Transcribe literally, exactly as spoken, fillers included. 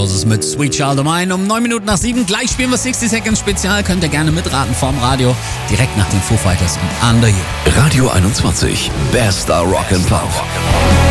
Roses mit Sweet Child of Mine um neun Minuten nach sieben. Gleich spielen wir sixty Seconds Spezial. Könnt ihr gerne mitraten vorm Radio. Direkt nach den Foo Fighters und Under You. Radio einundzwanzig. Bester Rock and Pop.